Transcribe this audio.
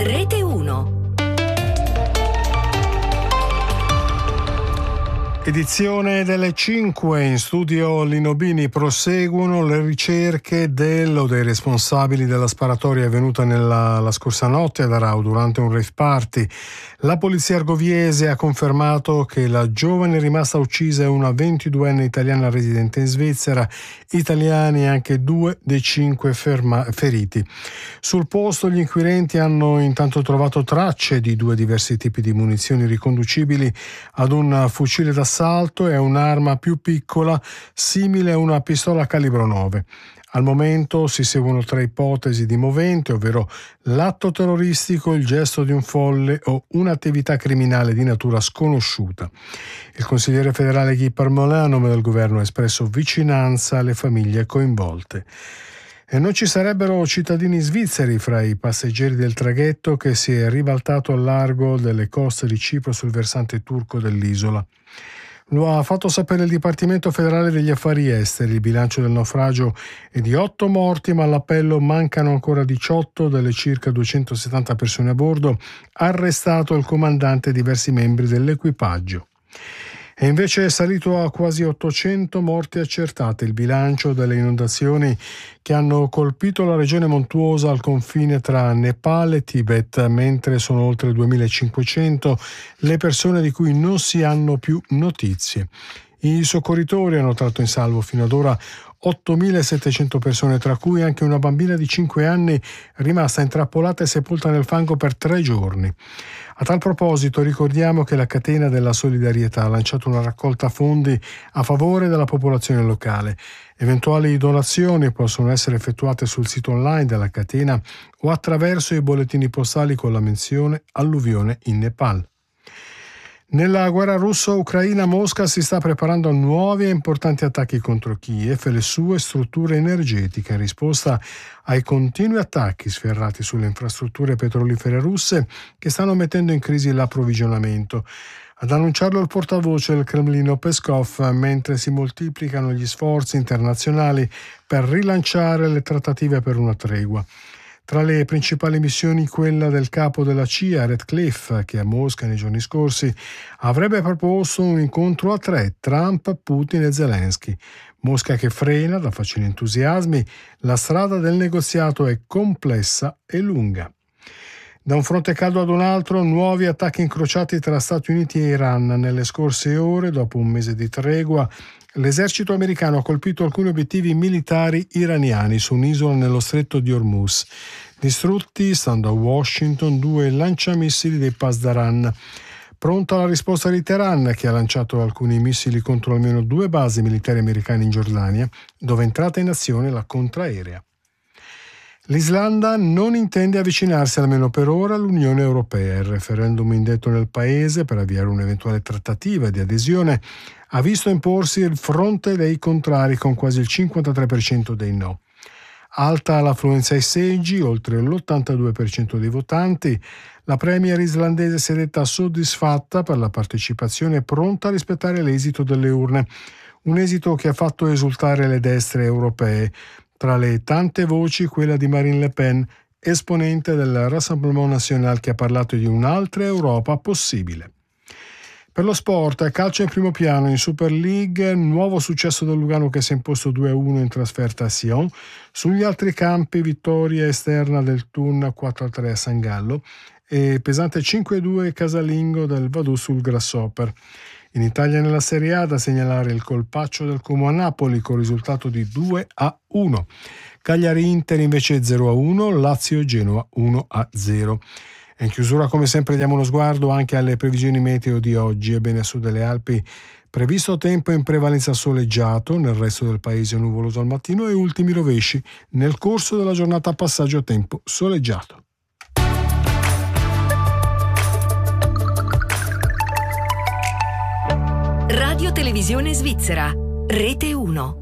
Rete 1. Edizione delle 5, in studio Lino Bini. Proseguono le ricerche dei responsabili della sparatoria avvenuta la scorsa notte ad Arao durante un rave party. La polizia argoviese ha confermato che la giovane rimasta uccisa è una 22enne italiana residente in Svizzera, italiani anche 2 dei 5 feriti. Sul posto gli inquirenti hanno intanto trovato tracce di 2 diversi tipi di munizioni riconducibili ad un fucile d'assalto e a un'arma più piccola simile a una pistola calibro 9. Al momento si seguono 3 ipotesi di movente, ovvero l'atto terroristico, il gesto di un folle o un'attività criminale di natura sconosciuta. Il consigliere federale Guy Parmelin, a nome del governo, ha espresso vicinanza alle famiglie coinvolte. E non ci sarebbero cittadini svizzeri fra i passeggeri del traghetto che si è ribaltato al largo delle coste di Cipro sul versante turco dell'isola. Lo ha fatto sapere il Dipartimento federale degli affari esteri. Il bilancio del naufragio è di 8 morti, ma all'appello mancano ancora 18 delle circa 270 persone a bordo. Arrestato il comandante e diversi membri dell'equipaggio. E invece è salito a quasi 800 morti accertate il bilancio delle inondazioni che hanno colpito la regione montuosa al confine tra Nepal e Tibet, mentre sono oltre 2500 le persone di cui non si hanno più notizie. I soccorritori hanno tratto in salvo fino ad ora 8.700 persone, tra cui anche una bambina di 5 anni rimasta intrappolata e sepolta nel fango per 3 giorni. A tal proposito ricordiamo che la Catena della Solidarietà ha lanciato una raccolta fondi a favore della popolazione locale. Eventuali donazioni possono essere effettuate sul sito online della Catena o attraverso i bollettini postali con la menzione alluvione in Nepal. Nella guerra russo-ucraina, Mosca si sta preparando a nuovi e importanti attacchi contro Kiev e le sue strutture energetiche in risposta ai continui attacchi sferrati sulle infrastrutture petrolifere russe che stanno mettendo in crisi l'approvvigionamento. Ad annunciarlo il portavoce del Cremlino Peskov, mentre si moltiplicano gli sforzi internazionali per rilanciare le trattative per una tregua. Tra le principali missioni quella del capo della CIA, Ratcliffe, che a Mosca nei giorni scorsi avrebbe proposto un incontro a 3, Trump, Putin e Zelensky. Mosca che frena, da facili entusiasmi, la strada del negoziato è complessa e lunga. Da un fronte caldo ad un altro, nuovi attacchi incrociati tra Stati Uniti e Iran. Nelle scorse ore, dopo un mese di tregua, l'esercito americano ha colpito alcuni obiettivi militari iraniani su un'isola nello stretto di Hormuz. Distrutti, stando a Washington, 2 lanciamissili dei Pasdaran. Pronta la risposta di Teheran, che ha lanciato alcuni missili contro almeno 2 basi militari americane in Giordania, dove è entrata in azione la contraerea. L'Islanda non intende avvicinarsi, almeno per ora, all'Unione Europea. Il referendum indetto nel paese per avviare un'eventuale trattativa di adesione ha visto imporsi il fronte dei contrari con quasi il 53% dei no. Alta l'affluenza ai seggi, oltre l'82% dei votanti, la premier islandese si è detta soddisfatta per la partecipazione e pronta a rispettare l'esito delle urne. Un esito che ha fatto esultare le destre europee. Tra le tante voci quella di Marine Le Pen, esponente del Rassemblement National, che ha parlato di un'altra Europa possibile. Per lo sport, calcio in primo piano, in Super League, nuovo successo del Lugano che si è imposto 2-1 in trasferta a Sion. Sugli altri campi, vittoria esterna del Thun 4-3 a San Gallo e pesante 5-2 casalingo del Vaduz sul Grasshopper. In Italia nella Serie A da segnalare il colpaccio del Como a Napoli con risultato di 2-1. Cagliari-Inter invece 0-1, Lazio-Genoa 1-0. E in chiusura, come sempre, diamo uno sguardo anche alle previsioni meteo di oggi. Ebbene, a sud delle Alpi previsto tempo in prevalenza soleggiato, nel resto del paese nuvoloso al mattino e ultimi rovesci nel corso della giornata a passaggio a tempo soleggiato. Radio Televisione Svizzera, Rete 1.